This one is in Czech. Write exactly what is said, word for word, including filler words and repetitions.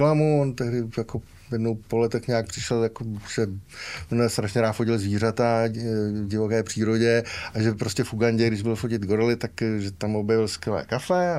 zklamu, on tehdy jako jednou po letech nějak přišel, jako, že on strašně rád fotil zvířata v divoké přírodě a že prostě v Ugandě, když byl fotit gorily, tak že tam objevil skvělé kafe